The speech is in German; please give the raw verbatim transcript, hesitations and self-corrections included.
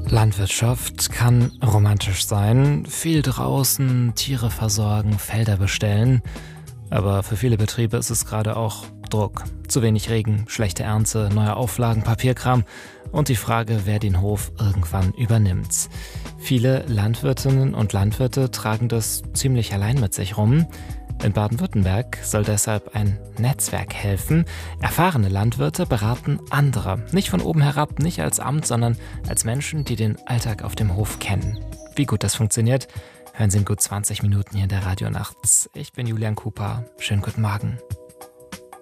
Landwirtschaft kann romantisch sein, viel draußen, Tiere versorgen, Felder bestellen. Aber für viele Betriebe ist es gerade auch Druck. Zu wenig Regen, schlechte Ernte, neue Auflagen, Papierkram und die Frage, wer den Hof irgendwann übernimmt. Viele Landwirtinnen und Landwirte tragen das ziemlich allein mit sich rum. In Baden-Württemberg soll deshalb ein Netzwerk helfen. Erfahrene Landwirte beraten andere. Nicht von oben herab, nicht als Amt, sondern als Menschen, die den Alltag auf dem Hof kennen. Wie gut das funktioniert, hören Sie in gut zwanzig Minuten hier in der Radionacht. Ich bin Julian Cooper. Schönen guten Morgen.